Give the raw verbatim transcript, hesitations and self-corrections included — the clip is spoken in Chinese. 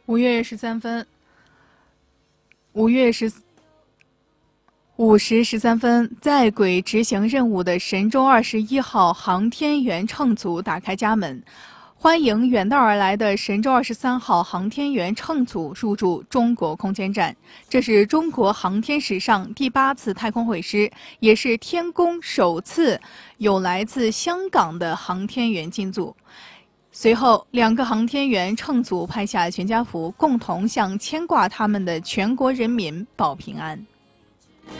五月十三分，五月十五时十三分，在轨执行任务的神舟二十一号航天员乘组打开家门，欢迎远道而来的神舟二十三号航天员乘组入驻中国空间站。这是中国航天史上第八次太空会师，也是天宫首次有来自香港的航天员进组。随后，两个航天员乘组拍下全家福，共同向牵挂他们的全国人民报平安。